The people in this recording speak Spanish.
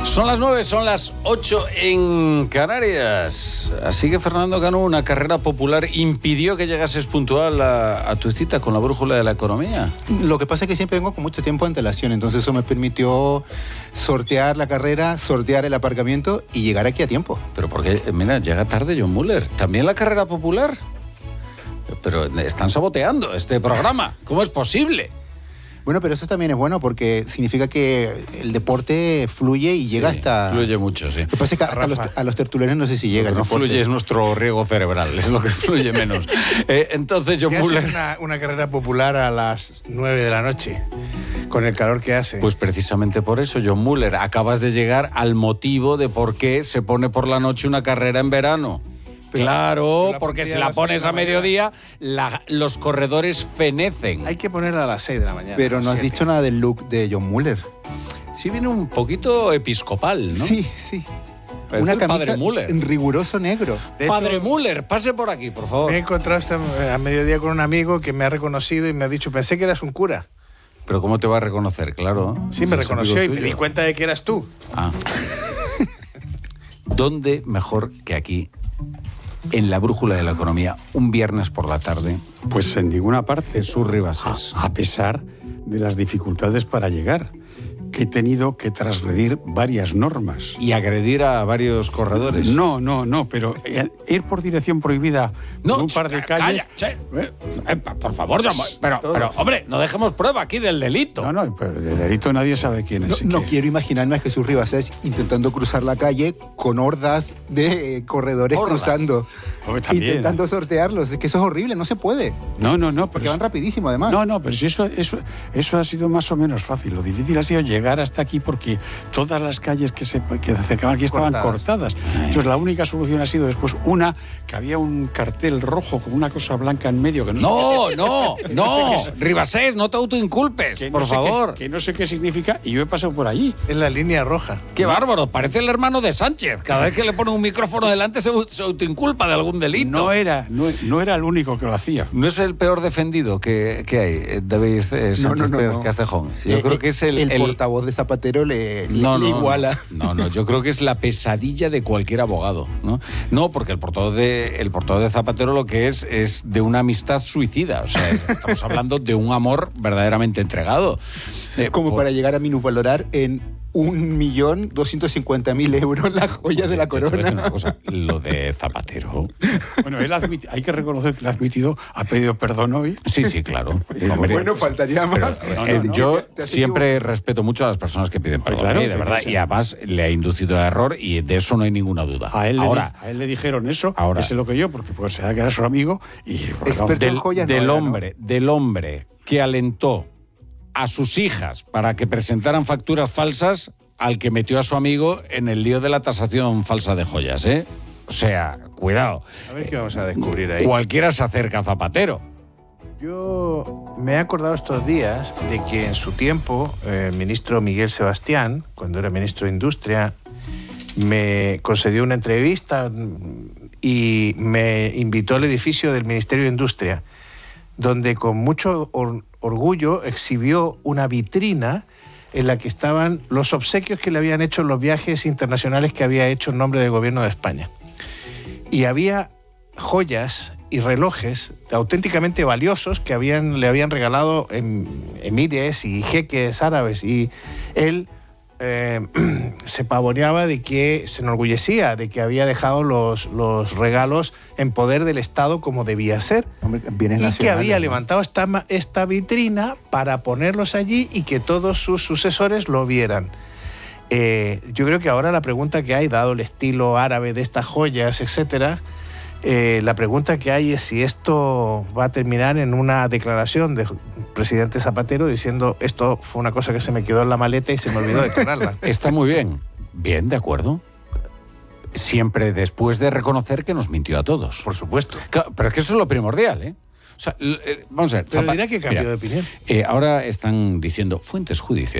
Son las 9, son las 8 en Canarias. Así que Fernando Cano, una carrera popular impidió que llegases puntual a tu cita con la brújula de la economía. Lo que pasa es que siempre vengo con mucho tiempo de antelación, entonces eso me permitió sortear la carrera, sortear el aparcamiento y llegar aquí a tiempo. Pero porque, mira, llega tarde John Muller. ¿También la carrera popular? Pero están saboteando este programa. ¿Cómo es posible? Bueno, pero eso también es bueno porque significa que el deporte fluye y llega hasta... Fluye mucho, sí. Lo que pasa es que a los tertulianos no sé si llega. Lo que no fluye es nuestro riego cerebral, es lo que fluye menos. Entonces, John Muller... una carrera popular a las 9 de la noche, con el calor que hace. Pues precisamente por eso, John Muller, acabas de llegar al motivo de por qué se pone por la noche una carrera en verano. Claro, porque si la pones a mediodía, los corredores fenecen. Hay que ponerla a las 6 de la mañana. Pero no has dicho nada del look de John Muller. Sí, viene un poquito episcopal, ¿no? Sí. Parece Una el camisa Padre Muller. en riguroso negro. Padre Muller, pase por aquí, por favor. Me he encontrado a mediodía con un amigo que me ha reconocido y me ha dicho, pensé que eras un cura. Pero ¿cómo te va a reconocer? Claro. Sí, me reconoció y me di cuenta de que eras tú. Ah. ¿Dónde mejor que aquí? En la brújula de la economía, un viernes por la tarde. Pues en ninguna parte. Jesús Ribasés. A pesar de las dificultades para llegar, que he tenido que transgredir varias normas. Y agredir a varios corredores. No, pero ir por dirección prohibida por un par de calles... Por favor, pero hombre, no dejemos prueba aquí del delito. No, pero de delito nadie sabe quién es. No quiero imaginarme a Jesús Ribasés intentando cruzar la calle con hordas de corredores cruzando. Intentando sortearlos. Es que eso es horrible, no se puede. No. Porque van rapidísimo, además. No, pero si eso ha sido más o menos fácil. Lo difícil ha sido llegar hasta aquí porque todas las calles que se acercaban aquí estaban cortadas. Entonces la única solución ha sido después que había un cartel rojo con una cosa blanca en medio que no, Ribasés, no te autoinculpes, por favor. Que no sé qué significa y yo he pasado por allí. Es la línea roja. Qué bárbaro, parece el hermano de Sánchez. Cada vez que le pone un micrófono delante se autoinculpa de algún delito. No era el único que lo hacía. No es el peor defendido que hay, David Sánchez Pérez Castejón. Yo creo que es el portavoz de Zapatero le iguala. No, yo creo que es la pesadilla de cualquier abogado. No, porque el portavoz de Zapatero lo que es de una amistad suicida. O sea, estamos hablando de un amor verdaderamente entregado. Como para llegar a minusvalorar en 1.250.000 euros la joya de la corona. Te voy a decir una cosa, lo de Zapatero. Bueno, él hay que reconocer que lo ha admitido, ha pedido perdón hoy. Sí, claro. Bueno, faltaría más. Yo siempre respeto mucho a las personas que piden perdón, claro, de verdad, y además le ha inducido a error y de eso no hay ninguna duda. A él le dijeron eso, ese lo que yo, porque pues se que era su amigo y experto en joyas del hombre que alentó a sus hijas para que presentaran facturas falsas al que metió a su amigo en el lío de la tasación falsa de joyas, ¿eh? O sea, cuidado. A ver qué vamos a descubrir ahí. Cualquiera se acerca a Zapatero. Yo me he acordado estos días de que en su tiempo el ministro Miguel Sebastián, cuando era ministro de Industria, me concedió una entrevista y me invitó al edificio del Ministerio de Industria, donde con mucho orgullo exhibió una vitrina en la que estaban los obsequios que le habían hecho en los viajes internacionales que había hecho en nombre del gobierno de España. Y había joyas y relojes auténticamente valiosos que le habían regalado emires y jeques árabes, y él se pavoneaba de que, se enorgullecía de que había dejado los regalos en poder del Estado como debía ser. Y que había levantado esta vitrina para ponerlos allí y que todos sus sucesores lo vieran. Yo creo que ahora la pregunta que hay, dado el estilo árabe de estas joyas, etcétera, la pregunta que hay es si esto va a terminar en una declaración del presidente Zapatero diciendo esto fue una cosa que se me quedó en la maleta y se me olvidó declararla. Está muy bien. Bien, de acuerdo. Siempre después de reconocer que nos mintió a todos. Por supuesto. Claro, pero es que eso es lo primordial, ¿eh? O sea, vamos a ver. Pero dirá que cambió de opinión. Ahora están diciendo fuentes judiciales.